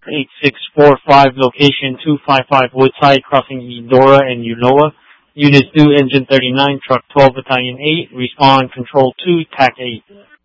8645, location 255 Woodside, crossing Eudora and Ulloa. Unit 2, Engine 39, Truck 12, Battalion 8, respond Control 2, TAC 8.